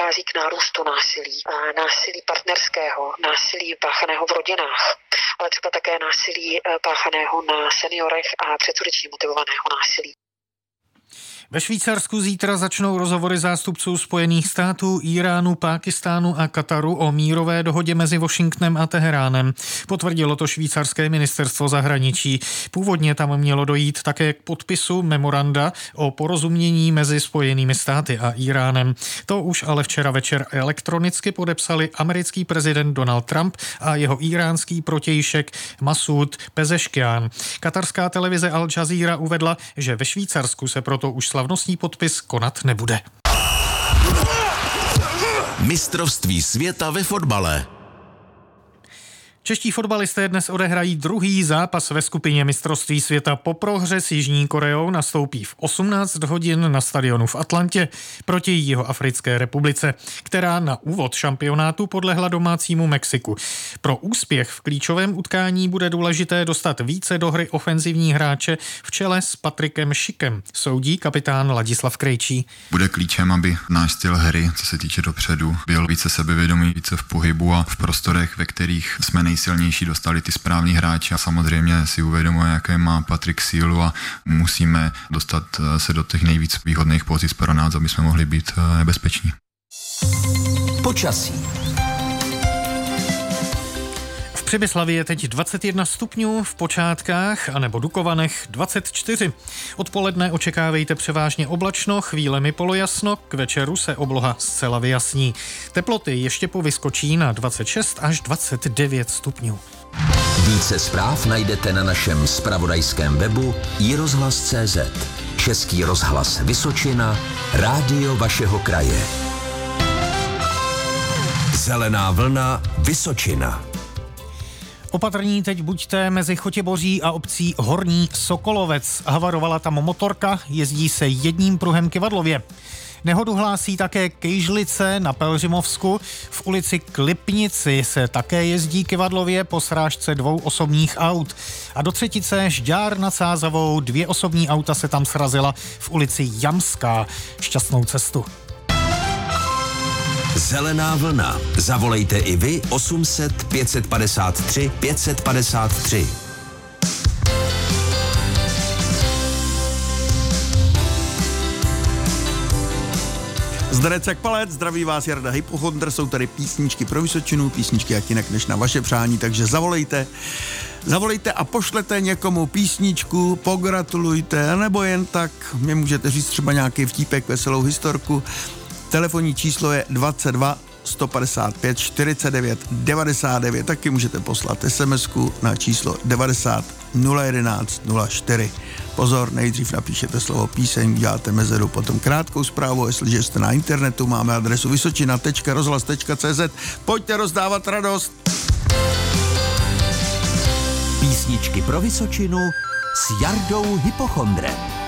dochází k nárůstu násilí partnerského, násilí páchaného v rodinách, ale třeba také násilí páchaného na seniorech a předsudečně motivovaného násilí. Ve Švýcarsku zítra začnou rozhovory zástupců Spojených států, Íránu, Pákistánu a Kataru o mírové dohodě mezi Washingtonem a Teheránem. Potvrdilo to švýcarské ministerstvo zahraničí. Původně tam mělo dojít také k podpisu memoranda o porozumění mezi Spojenými státy a Íránem. To už ale včera večer elektronicky podepsali americký prezident Donald Trump a jeho íránský protějšek Masud Pezeškian. Katarská televize Al Jazeera uvedla, že ve Švýcarsku se proto už slavnostní podpis konat nebude. Mistrovství světa ve fotbale. Čeští fotbalisté dnes odehrají druhý zápas ve skupině mistrovství světa. Po prohře s Jižní Koreou nastoupí v 18 hodin na stadionu v Atlantě proti Jihoafrické republice, která na úvod šampionátu podlehla domácímu Mexiku. Pro úspěch v klíčovém utkání bude důležité dostat více do hry ofenzivní hráče v čele s Patrikem Šikem, soudí kapitán Ladislav Krejčí. Bude klíčem, aby náš styl hry, co se týče dopředu, byl více sebevědomý, více v pohybu a v prostorech, ve kterých jsme nejsilnější, dostali ty správní hráči a samozřejmě si uvědomuje, jaké má Patrik sílu a musíme dostat se do těch nejvíc výhodných pozic pro nás, aby jsme mohli být nebezpeční. Počasí. V Přibyslavi je teď 21 stupňů, v Počátkách anebo Dukovanech 24. Odpoledne očekávejte převážně oblačno, chvílemi polojasno, k večeru se obloha zcela vyjasní. Teploty ještě povyskočí na 26 až 29 stupňů. Více zpráv najdete na našem zpravodajském webu iRozhlas.cz. Český rozhlas Vysočina, rádio vašeho kraje. Zelená vlna Vysočina. Opatrní teď buďte mezi Chotěboří a obcí Horní Sokolovec. Havarovala tam motorka, jezdí se jedním pruhem Kyvadlově. Nehodu hlásí také Kejžlice na Pelřimovsku. V ulici Klipnici se také jezdí Kyvadlově po srážce 2 osobních aut. A do Třetice Žďár nad Sázavou 2 osobní auta se tam srazila v ulici Jamská. Šťastnou cestu. Zelená vlna. Zavolejte i vy 800 553 553. Zdarec jak palec, zdraví vás Jarda Hypochondr, jsou tady písničky pro Vysočinu, písničky jak jinak než na vaše přání, takže zavolejte a pošlete někomu písničku, pogratulujte, nebo jen tak, mě můžete říct třeba nějaký vtípek, veselou historku. Telefonní číslo je 22 155 49 99, taky můžete poslat SMS-ku na číslo 90 011 04. Pozor, nejdřív napíšete slovo píseň, uděláte mezeru, potom krátkou zprávu, jestliže jste na internetu, máme adresu vysočina.rozhlas.cz. Pojďte rozdávat radost. Písničky pro Vysočinu s Jardou Hypochondrem.